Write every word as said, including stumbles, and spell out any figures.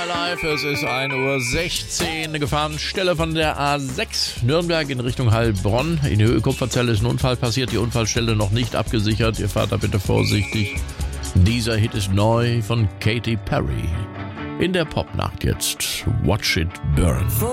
Live, es ist ein Uhr sechzehn, eine Gefahrenstelle von der A sechs, Nürnberg in Richtung Heilbronn. In der Ölkupferzelle ist ein Unfall passiert, die Unfallstelle noch nicht abgesichert, ihr fahrt da bitte vorsichtig. Dieser Hit ist neu von Katy Perry. In der Popnacht jetzt, Watch It Burn.